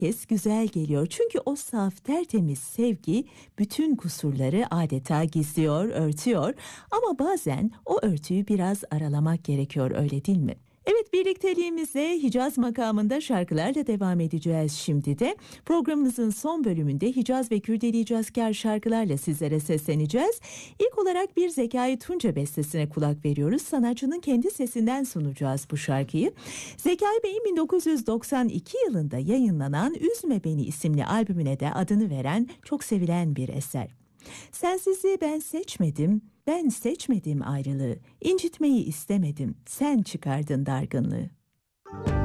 Herkes güzel geliyor. Çünkü o saf, tertemiz sevgi bütün kusurları adeta gizliyor, örtüyor. Ama bazen o örtüyü biraz aralamak gerekiyor, öyle değil mi? Evet, birlikteliğimize Hicaz makamında şarkılarla devam edeceğiz şimdi de. Programımızın son bölümünde Hicaz ve Kürdeli Hicazkar şarkılarla sizlere sesleneceğiz. İlk olarak bir Zekai Tunca bestesine kulak veriyoruz. Sanatçının kendi sesinden sunacağız bu şarkıyı. Zekai Bey'in 1992 yılında yayınlanan Üzme Beni isimli albümüne de adını veren çok sevilen bir eser. Sensizliği ben seçmedim ayrılığı, incitmeyi istemedim, sen çıkardın dargınlığı.